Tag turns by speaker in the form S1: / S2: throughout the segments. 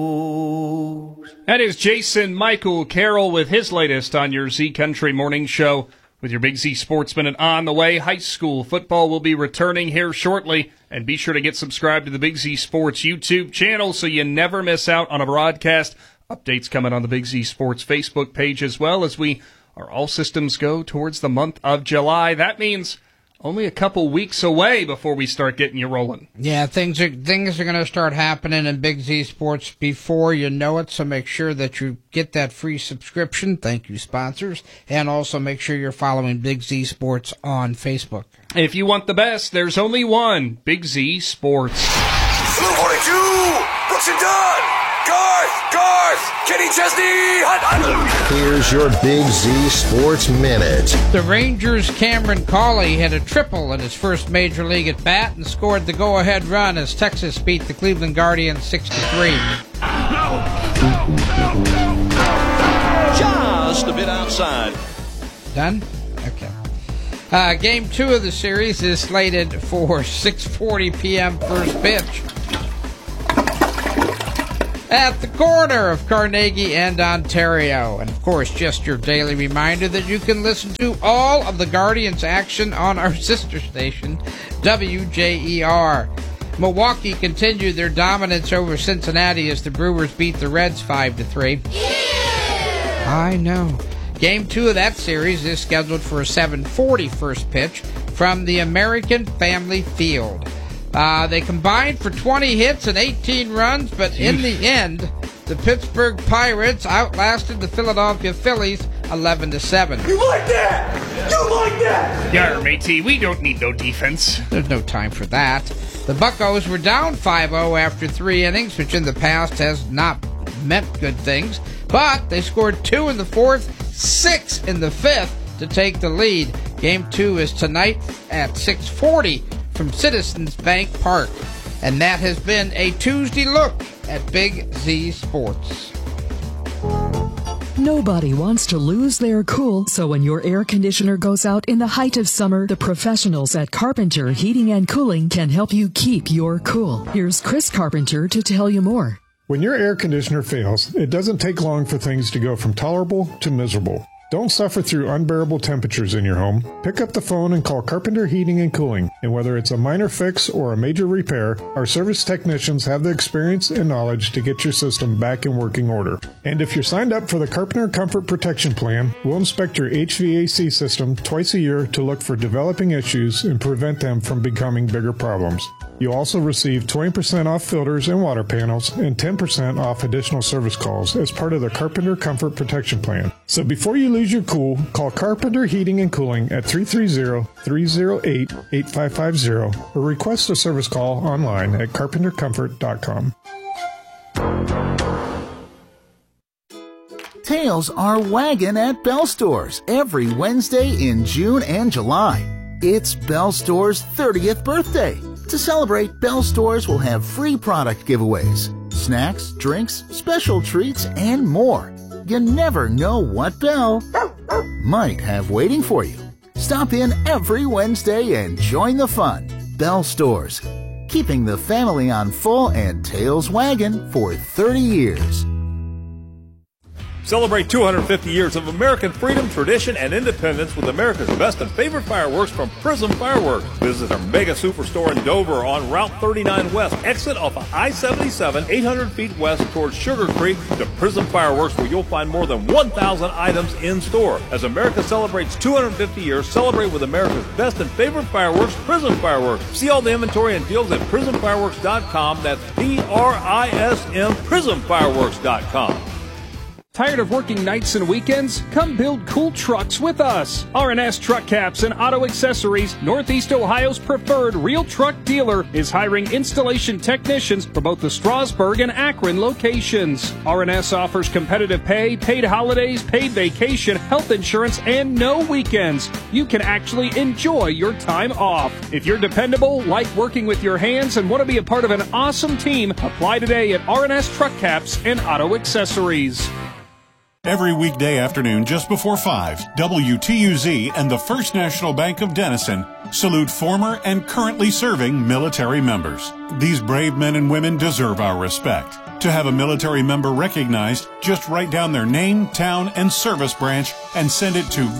S1: That is Jason Michael Carroll with his latest on your Z Country Morning Show with your Big Z Sportsman. And on the way, high school football will be returning here shortly. And be sure to get subscribed to the Big Z Sports YouTube channel so you never miss out on a broadcast. Updates coming on the Big Z Sports Facebook page as well as we are all systems go towards the month of July. That means only a couple weeks away before we start getting you rolling.
S2: Yeah, things are going to start happening in Big Z Sports before you know it, so make sure that you get that free subscription. Thank you, sponsors. And also make sure you're following Big Z Sports on Facebook.
S1: If you want the best, there's only one, Big Z Sports.
S3: Blue 42, Brooks and Dunn, Garth, Kenny Chesney, Hunt.
S4: Here's your Big Z Sports Minute.
S2: The Rangers' Cameron Cawley had a triple in his first major league at bat and scored the go-ahead run as Texas beat the Cleveland Guardians 6-3.
S3: Just a bit outside.
S2: Done? Okay. Game 2 of the series is slated for 6:40 p.m. first pitch at the corner of Carnegie and Ontario. And, of course, just your daily reminder that you can listen to all of the Guardians action on our sister station, WJER. Milwaukee continued their dominance over Cincinnati as the Brewers beat the Reds 5-3. Yeah! I know. Game 2 of that series is scheduled for a 7:40 first pitch from the American Family Field. They combined for 20 hits and 18 runs, but in the end, the Pittsburgh Pirates outlasted the Philadelphia Phillies 11-7.
S3: You like that? You like that?
S1: Yarr, matey, we don't need no defense.
S2: There's no time for that. The Buccos were down 5-0 after 3 innings, which in the past has not meant good things, but they scored 2 in the 4th, 6 in the 5th to take the lead. Game 2 is tonight at 6:40 from Citizens Bank Park. And that has been a Tuesday look at Big Z Sports.
S5: Nobody wants to lose their cool, so when your air conditioner goes out in the height of summer, the professionals at Carpenter Heating and Cooling can help you keep your cool. Here's Chris Carpenter to tell you more.
S6: When your air conditioner fails, it doesn't take long for things to go from tolerable to miserable. Don't suffer through unbearable temperatures in your home. Pick up the phone and call Carpenter Heating and Cooling. And whether it's a minor fix or a major repair, our service technicians have the experience and knowledge to get your system back in working order. And if you're signed up for the Carpenter Comfort Protection Plan, we'll inspect your HVAC system twice a year to look for developing issues and prevent them from becoming bigger problems. You'll also receive 20% off filters and water panels and 10% off additional service calls as part of the Carpenter Comfort Protection Plan. So before you lose your cool, call Carpenter Heating and Cooling at 330-308-8550 or request a service call online at carpentercomfort.com.
S7: Tails are wagging at Bell Stores every Wednesday in June and July. It's Bell Stores' 30th birthday. To celebrate, Bell Stores will have free product giveaways, snacks, drinks, special treats, and more. You never know what Bell might have waiting for you. Stop in every Wednesday and join the fun. Bell Stores, keeping the family on full and tails wagging for 30 years.
S8: Celebrate 250 years of American freedom, tradition, and independence with America's best and favorite fireworks from Prism Fireworks. Visit our mega superstore in Dover on Route 39 West. Exit off of I-77, 800 feet west towards Sugar Creek to Prism Fireworks, where you'll find more than 1,000 items in store. As America celebrates 250 years, celebrate with America's best and favorite fireworks, Prism Fireworks. See all the inventory and deals at PrismFireworks.com. That's PRISM, PrismFireworks.com.
S1: Tired of working nights and weekends? Come build cool trucks with us. R&S Truck Caps and Auto Accessories, Northeast Ohio's preferred real truck dealer, is hiring installation technicians for both the Strasburg and Akron locations. R&S offers competitive pay, paid holidays, paid vacation, health insurance, and no weekends. You can actually enjoy your time off. If you're dependable, like working with your hands, and want to be a part of an awesome team, apply today at R&S Truck Caps and Auto Accessories.
S9: Every weekday afternoon just before 5, WTUZ and the First National Bank of Denison salute former and currently serving military members. These brave men and women deserve our respect. To have a military member recognized, just write down their name, town, and service branch and send it to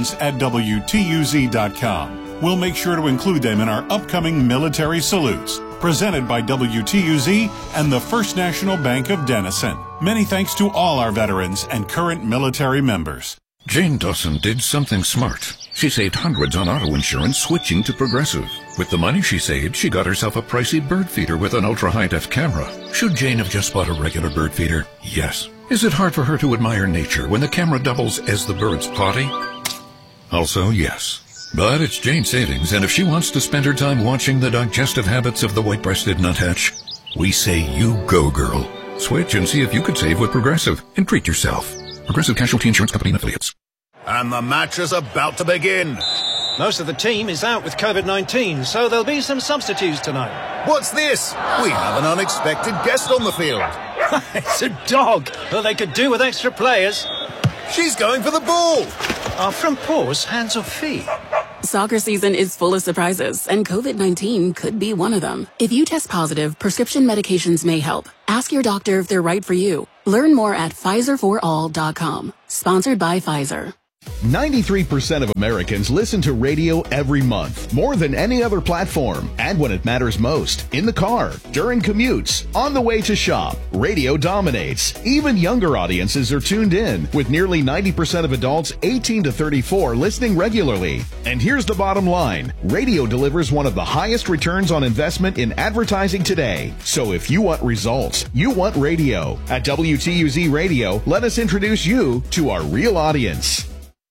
S9: veterans@WTUZ.com. We'll make sure to include them in our upcoming military salutes. Presented by WTUZ and the First National Bank of Denison. Many thanks to all our veterans and current military members.
S10: Jane Dawson did something smart. She saved hundreds on auto insurance switching to Progressive. With the money she saved, she got herself a pricey bird feeder with an ultra-high-def camera. Should Jane have just bought a regular bird feeder? Yes. Is it hard for her to admire nature when the camera doubles as the bird's potty? Also, yes. But it's Jane's savings, and if she wants to spend her time watching the digestive habits of the white-breasted nuthatch, we say you go, girl. Switch and see if you could save with Progressive and treat yourself. Progressive Casualty Insurance Company and Affiliates.
S11: And the match is about to begin.
S12: Most of the team is out with COVID-19, so there'll be some substitutes tonight.
S11: What's this? We have an unexpected guest on the field.
S12: It's a dog. Well, they could do with extra players.
S11: She's going for the ball.
S12: Are front paws hands or feet?
S13: Soccer season is full of surprises, and COVID-19 could be one of them. If you test positive, prescription medications may help. Ask your doctor if they're right for you. Learn more at PfizerForAll.com. Sponsored by Pfizer.
S14: 93% of Americans listen to radio every month, more than any other platform. And when it matters most, in the car, during commutes, on the way to shop, radio dominates. Even younger audiences are tuned in, with nearly 90% of adults 18 to 34 listening regularly. And here's the bottom line. Radio delivers one of the highest returns on investment in advertising today. So if you want results, you want radio. At WTUZ Radio, let us introduce you to our real audience.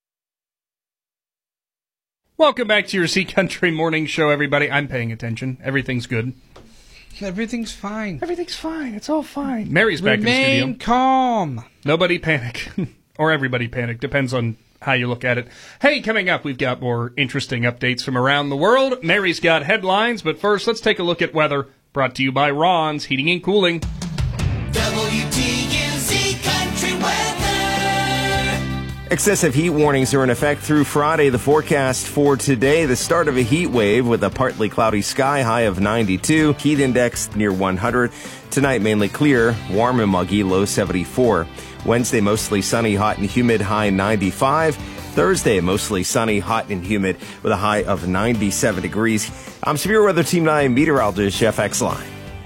S1: Welcome back to your Z Country Morning Show, everybody. I'm paying attention. Everything's good.
S2: Everything's fine.
S1: Everything's fine. It's all fine. Mary's back in the studio.
S2: Remain calm.
S1: Nobody panic. Or everybody panic. Depends on how you look at it. Hey, coming up, we've got more interesting updates from around the world. Mary's got headlines, but first, let's take a look at weather. Brought to you by Ron's Heating and Cooling.
S15: WTUZ Country Weather.
S16: Excessive heat warnings are in effect through Friday. The forecast for today, the start of a heat wave with a partly cloudy sky, high of 92, heat index near 100. Tonight, mainly clear, warm and muggy, low 74. Wednesday, mostly sunny, hot and humid, high 95. Thursday, mostly sunny, hot and humid with a high of 97 degrees. I'm Severe Weather Team 9 meteorologist Jeff Exline.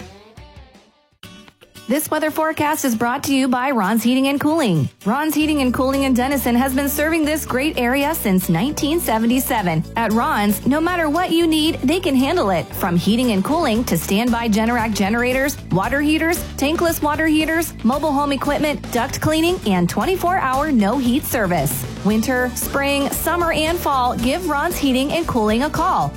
S17: This weather forecast is brought to you by Ron's Heating and Cooling. Ron's Heating and Cooling in Denison has been serving this great area since 1977. At Ron's, no matter what you need, they can handle it. From heating and cooling to standby Generac generators, water heaters, tankless water heaters, mobile home equipment, duct cleaning, and 24-hour no-heat service. Winter, spring, summer, and fall, give Ron's Heating and Cooling a call.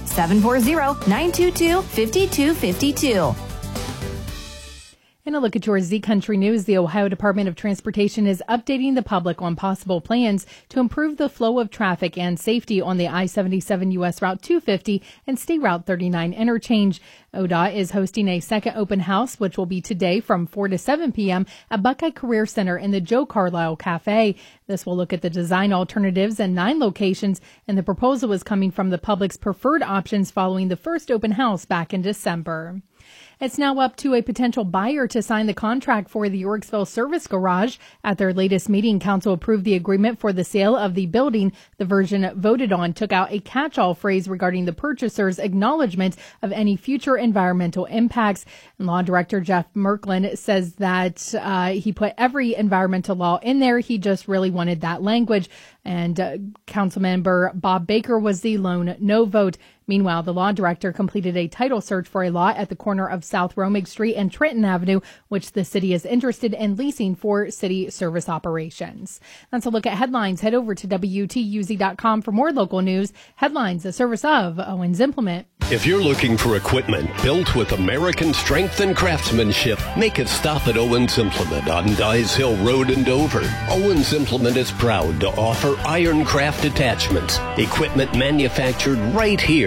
S17: 740-922-5252.
S18: And a look at your Z Country News. The Ohio Department of Transportation is updating the public on possible plans to improve the flow of traffic and safety on the I-77 U.S. Route 250 and State Route 39 interchange. ODOT is hosting a second open house, which will be today from 4 to 7 p.m. at Buckeye Career Center in the Joe Carlisle Cafe. This will look at the design alternatives and 9 locations, and the proposal is coming from the public's preferred options following the first open house back in December. It's now up to a potential buyer to sign the contract for the Yorksville Service Garage. At their latest meeting, council approved the agreement for the sale of the building. The version voted on took out a catch-all phrase regarding the purchaser's acknowledgement of any future environmental impacts. And Law Director Jeff Merklin says that he put every environmental law in there. He just really wanted that language. And Councilmember Bob Baker was the lone no vote. Meanwhile, the law director completed a title search for a lot at the corner of South Romig Street and Trenton Avenue, which the city is interested in leasing for city service operations. That's a look at headlines. Head over to WTUZ.com for more local news. Headlines, a service of Owens Implement.
S19: If you're looking for equipment built with American strength and craftsmanship, make it stop at Owens Implement on Dyes Hill Road in Dover. Owens Implement is proud to offer Ironcraft attachments, equipment manufactured right here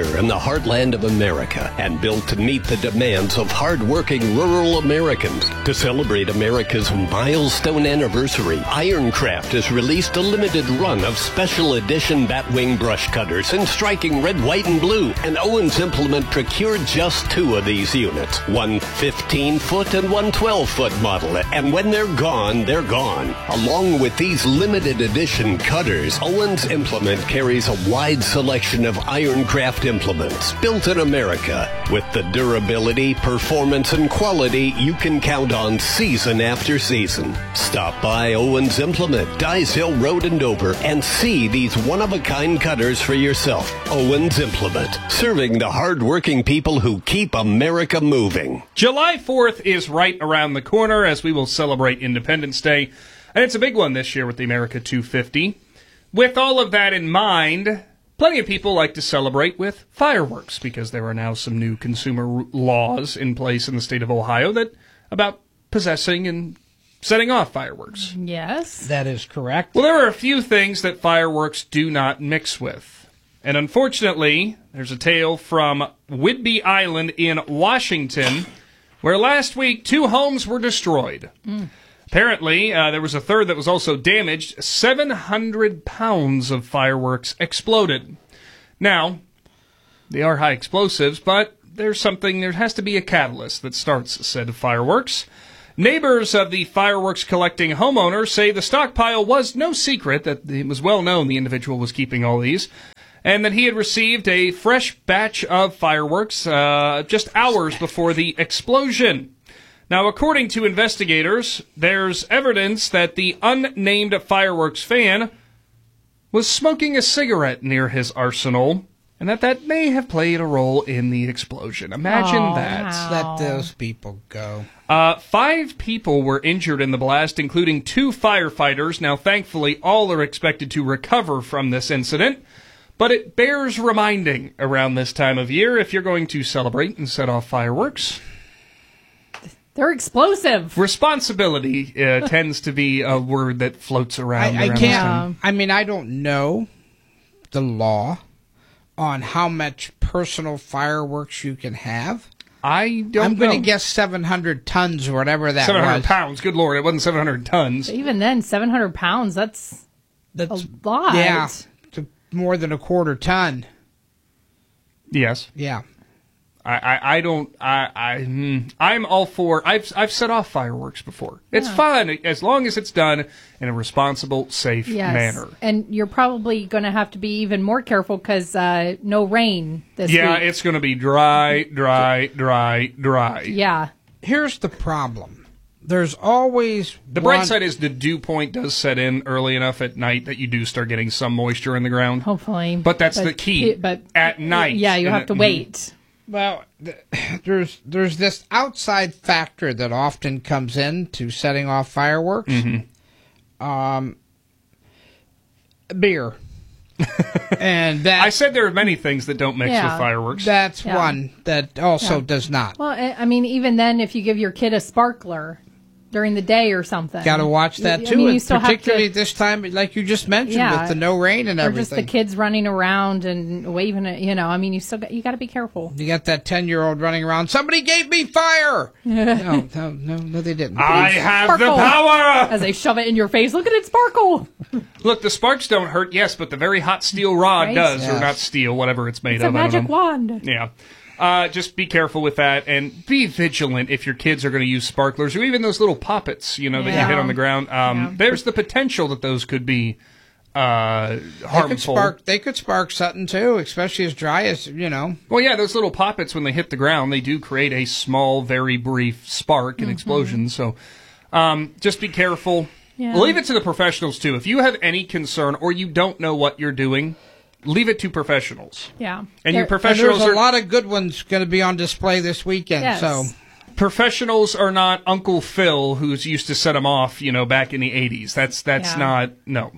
S19: here in the heartland of America and built to meet the demands of hard-working rural Americans. To celebrate America's milestone anniversary, Ironcraft has released a limited run of special edition Batwing brush cutters in striking red, white, and blue, and Owens Implement procured just 2 of these units, one 15-foot and one 12-foot model, and when they're gone, they're gone. Along with these limited edition cutters, Owens Implement carries a wide selection of Ironcraft implements built in America with the durability, performance, and quality you can count on season after season. Stop by Owens Implement, Dyes Hill Road in Dover, and see these one-of-a-kind cutters for yourself. Owens Implement, serving the hard-working people who keep America moving.
S1: July 4th is right around the corner as we will celebrate Independence Day, and it's a big one this year with the America 250. With all of that in mind, plenty of people like to celebrate with fireworks because there are now some new consumer laws in place in the state of Ohio that about possessing and setting off fireworks.
S18: Yes.
S2: That is correct.
S1: Well, there are a few things that fireworks do not mix with. And unfortunately, there's a tale from Whidbey Island in Washington where last week 2 homes were destroyed. Apparently, there was a third that was also damaged. 700 pounds of fireworks exploded. Now, they are high explosives, but there has to be a catalyst that starts said fireworks. Neighbors of the fireworks collecting homeowner say the stockpile was no secret, that it was well known the individual was keeping all these, and that he had received a fresh batch of fireworks just hours before the explosion. Now, according to investigators, there's evidence that the unnamed fireworks fan was smoking a cigarette near his arsenal, and that may have played a role in the explosion. Imagine that.
S2: Wow. Let those people go.
S1: 5 people were injured in the blast, including 2 firefighters. Now, thankfully, all are expected to recover from this incident, but it bears reminding around this time of year if you're going to celebrate and set off fireworks.
S18: They're explosive.
S1: Responsibility tends to be a word that floats around.
S2: I can't. I mean, I don't know the law on how much personal fireworks you can have.
S1: I'm
S2: going to guess 700 tons or whatever that
S1: 700
S2: was.
S1: pounds. Good Lord, it wasn't 700 tons.
S18: Even then, 700 pounds, that's a lot.
S2: Yeah, it's more than a quarter ton.
S1: Yes.
S2: Yeah.
S1: I'm all for. I've set off fireworks before. It's fun as long as it's done in a responsible, safe manner.
S18: And you're probably going to have to be even more careful because no rain this week.
S1: Yeah, it's going to be dry.
S18: Yeah.
S2: Here's the problem. There's always
S1: the bright side is the dew point does set in early enough at night that you do start getting some moisture in the ground.
S18: Hopefully,
S1: but that's the key.
S18: But
S1: at night,
S18: yeah, you have to wait.
S2: Well, there's this outside factor that often comes in to setting off fireworks. Beer. And that
S1: I said there are many things that don't mix with fireworks.
S2: That's one that also does not.
S18: Well, I mean, even then, if you give your kid a sparkler during the day or something,
S2: got to watch that too.
S18: I mean, you still
S2: particularly
S18: have to,
S2: this time, like you just mentioned, with the no rain and everything,
S18: or just the kids running around and waving it. You know, I mean, you got to be careful.
S2: You got that 10-year-old running around. Somebody gave me fire. No, they didn't.
S1: I have the power.
S18: As they shove it in your face. Look at it sparkle.
S1: Look, the sparks don't hurt, yes, but the very hot steel rod does, or not steel, whatever it's made
S18: it's
S1: of.
S18: It's a magic wand.
S1: Yeah. Just be careful with that, and be vigilant if your kids are going to use sparklers, or even those little poppets, that you hit on the ground. There's the potential that those could be harmful.
S2: They could spark something, too, especially as dry as,
S1: Well, yeah, those little poppets, when they hit the ground, they do create a small, very brief spark and explosion, so just be careful.
S18: Yeah.
S1: Leave it to the professionals, too. If you have any concern or you don't know what you're doing, leave it to professionals.
S18: Yeah.
S1: And your professionals
S2: there's a lot of good ones going to be on display this weekend.
S18: Yes.
S2: So
S1: professionals are not Uncle Phil, who's used to set them off, back in the 80s. That's not, no.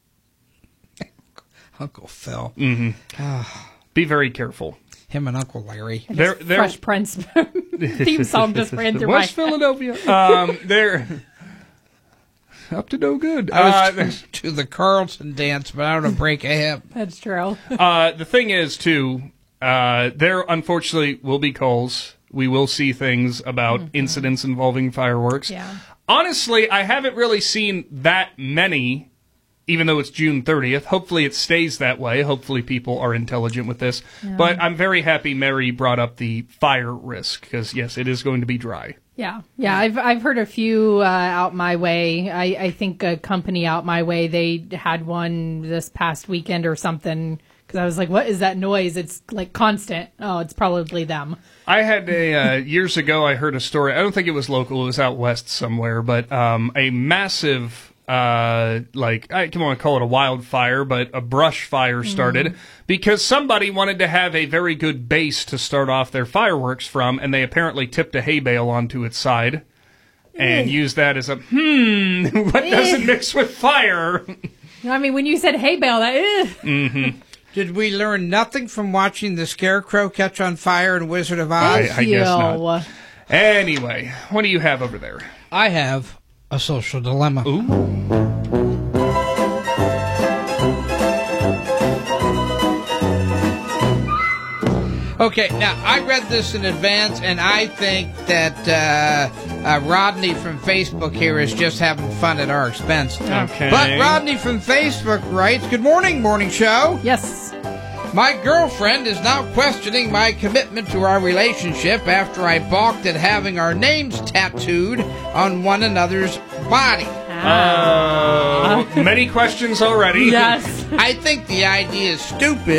S2: Uncle Phil.
S1: Be very careful.
S2: Him and Uncle Larry.
S1: They're
S18: Fresh Prince theme song just ran through
S1: West Philadelphia. They're up to no good.
S2: I was to the Carlton dance, but I don't want to break a hip.
S18: That's true.
S1: The thing is, too, There, unfortunately, will be calls. We will see things about incidents involving fireworks.
S18: Yeah.
S1: Honestly, I haven't really seen that many, even though it's June 30th. Hopefully it stays that way. Hopefully people are intelligent with this.
S18: Yeah.
S1: But I'm very happy Mary brought up the fire risk, because, yes, it is going to be dry.
S18: Yeah. I've heard a few out my way. I think a company out my way, they had one this past weekend or something. Because I was like, what is that noise? It's like constant. Oh, it's probably them.
S1: I had years ago, I heard a story. I don't think it was local. It was out west somewhere. But a massive, I don't want to call it a wildfire, but a brush fire started because somebody wanted to have a very good base to start off their fireworks from, and they apparently tipped a hay bale onto its side and used that as a, what doesn't mix with fire?
S18: I mean, when you said hay bale, that
S2: Did we learn nothing from watching the Scarecrow catch on fire in Wizard of Oz?
S1: I guess not. Anyway, what do you have over there?
S2: I have a social dilemma.
S1: Ooh.
S2: Okay, now, I read this in advance, and I think that Rodney from Facebook here is just having fun at our expense.
S1: Okay.
S2: But Rodney from Facebook writes, "Good morning, morning show.
S18: Yes.
S2: My girlfriend is now questioning my commitment to our relationship after I balked at having our names tattooed on one another's body."
S1: Many questions already.
S18: Yes.
S2: I think the idea is stupid.